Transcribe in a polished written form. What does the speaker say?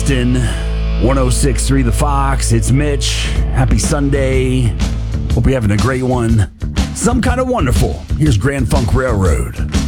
Austin. 106.3 The Fox. It's Mitch. Happy Sunday. Hope you're having a great one. Some kind of wonderful. Here's Grand Funk Railroad.